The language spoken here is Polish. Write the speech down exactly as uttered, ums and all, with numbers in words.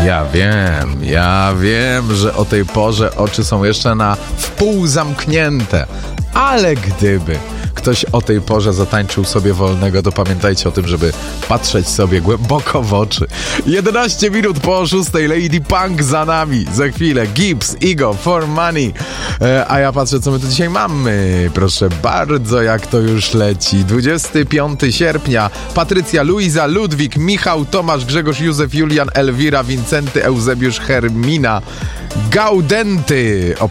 Ja wiem, ja wiem, że o tej porze oczy są jeszcze na wpół zamknięte, ale gdyby ktoś o tej porze zatańczył sobie wolnego, to pamiętajcie o tym, żeby patrzeć sobie głęboko w oczy. jedenaście minut po szóstej, Lady Punk za nami. Za chwilę Gibbs, Ego, For Money. E, a ja patrzę, co my tu dzisiaj mamy. Proszę bardzo, jak to już leci. dwudziestego piątego sierpnia. Patrycja, Luiza, Ludwik, Michał, Tomasz, Grzegorz, Józef, Julian, Elwira, Wincenty, Eusebiusz, Hermina, Gaudenty.